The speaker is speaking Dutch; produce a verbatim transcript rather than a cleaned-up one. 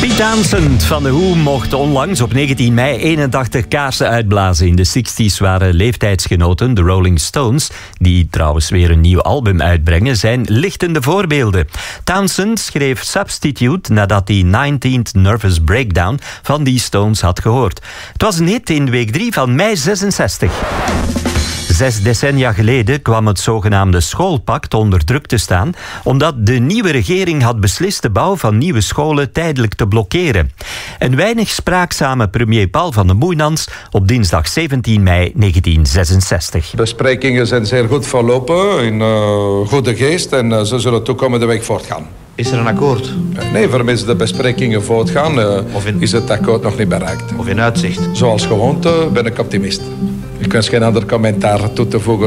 Pete Townsend van The Who mocht onlangs op negentien mei eenentachtig kaarsen uitblazen. In de zestig's waren leeftijdsgenoten, de Rolling Stones, die trouwens weer een nieuw album uitbrengen, zijn lichtende voorbeelden. Townsend schreef Substitute nadat hij nineteenth Nervous Breakdown van die Stones had gehoord. Het was een hit in week drie van mei zesenzestig. Zes decennia geleden kwam het zogenaamde schoolpact onder druk te staan, omdat de nieuwe regering had beslist de bouw van nieuwe scholen tijdelijk te blokkeren. Een weinig spraakzame premier Paul van den Moeynans op dinsdag zeventien mei negentien zesenzestig. De besprekingen zijn zeer goed verlopen, in uh, goede geest, en uh, ze zullen toekomende week voortgaan. Is er een akkoord? Nee, vermits de besprekingen voortgaan, uh, of in... is het akkoord nog niet bereikt. Of in uitzicht? Zoals gewoonte ben ik optimist. Ik wens geen ander commentaar toe te voegen.